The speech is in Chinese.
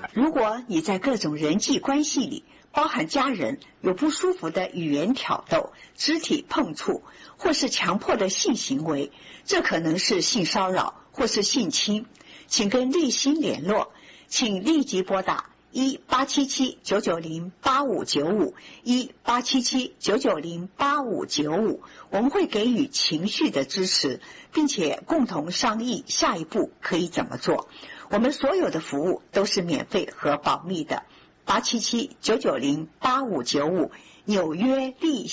如果你在各种人际关系里，包含家人，有不舒服的语言挑逗、肢体碰触，或是强迫的性行为，这可能是性骚扰或是性侵，请跟立新联络，请立即拨打1877-990-8595 1877-990-8595，我们会给予情绪的支持，并且共同商议下一步可以怎么做。我们所有的服务都是免费和保密的。877-990-8595，纽约立